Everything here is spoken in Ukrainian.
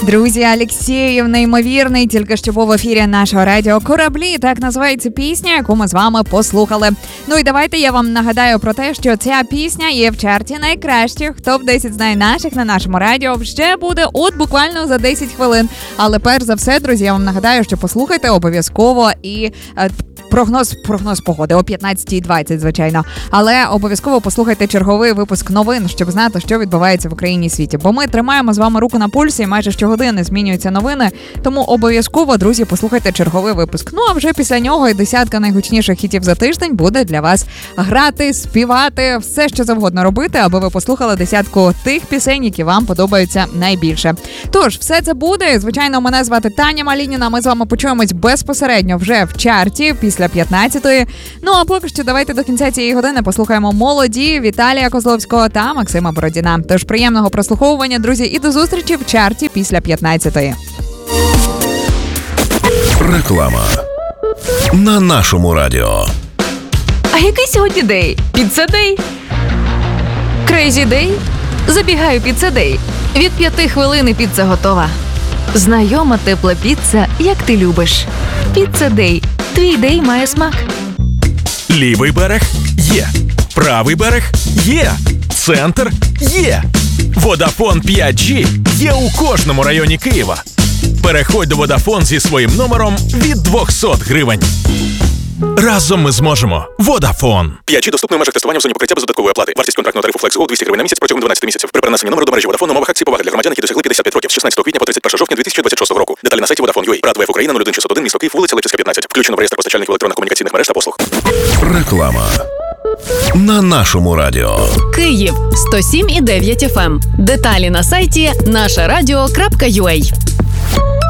Друзі, Алексєєв, неймовірний, тільки що був в ефірі нашого радіо «Кораблі». Так називається пісня, яку ми з вами послухали. Ну і давайте я вам нагадаю про те, що ця пісня є в чарті найкращих. Топ-10 знає наших на нашому радіо вже буде от буквально за 10 хвилин. Але перш за все, друзі, я вам нагадаю, що послухайте обов'язково і... Прогноз погоди о 15:20, звичайно. Але обов'язково послухайте черговий випуск новин, щоб знати, що відбувається в Україні і світі. Бо ми тримаємо з вами руку на пульсі, майже щогодини змінюються новини. Тому обов'язково, друзі, послухайте черговий випуск. Ну, а вже після нього і десятка найгучніших хітів за тиждень буде для вас грати, співати, все, що завгодно робити, аби ви послухали десятку тих пісень, які вам подобаються найбільше. Тож, все це буде. Звичайно, мене звати Таня Малініна. Ми з вами почуємось безпосередньо вже в чарті після 15-ї. Ну, а поки що давайте до кінця цієї години послухаємо «Молоді» Віталія Козловського та Максима Бородіна. Тож приємного прослуховування, друзі, і до зустрічі в чарті після 15-ї. Реклама на нашому радіо. А який сьогодні день? Піцца-дей? Крейзі-дей? Забігаю піцца-дей. Від 5 хвилин і піца готова. Знайома тепла піца, як ти любиш. Піцца-дей. Твій дей має смак. Лівий берег є. Правий берег є. Центр є. Vodafone 5G є у кожному районі Києва. Переходь до Vodafone зі своїм номером від 200 гривень. Разом ми зможемо. Vodafone. 5G доступний в межах тестування в зоні покриття без додаткової оплати. Вартість контрактного тарифу FlexGo 200 гривень на місяць протягом 12 місяців. При перенесенні номеру до мережі Vodafone умовах акції поваги для громадян, які досягли 55 років з 16 квітня по 31 жовтня 2026 року. Деталі на сайті Vodafone.ua. Радвеєв Україна 01601, місто Київ, вулиця Липчицька, 15. Включено в реєстр постачальників електронно-комунікаційних мереж та послуг. Реклама на нашому радіо. Київ 107,9 FM. Деталі на сайті нашарадіо.ua.